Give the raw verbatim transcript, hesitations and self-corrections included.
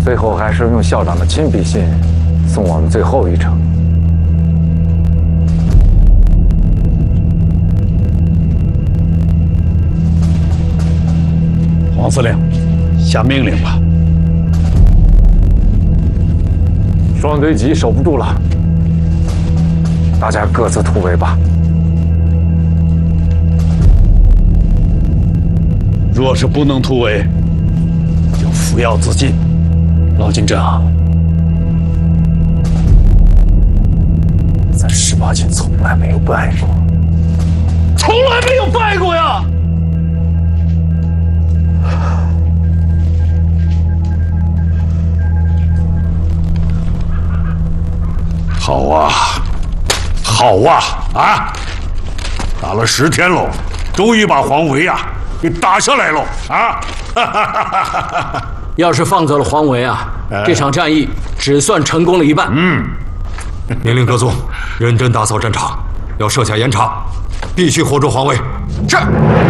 最后还是用校长的亲笔信送我们最后一程。 黄司令，下命令吧。 双堆集守不住了，大家各自突围吧。 若是不能突围，就服药自尽。老金长，咱十八军从来没有败过，从来没有败过呀！好啊，好啊，啊！打了十天喽，终于把黄维啊给打下来喽！啊！ 要是放走了黄维啊， 哎、 这场战役只算成功了一半。 嗯， 命令各纵认真打扫战场，要设下严查，必须活捉黄维。 是。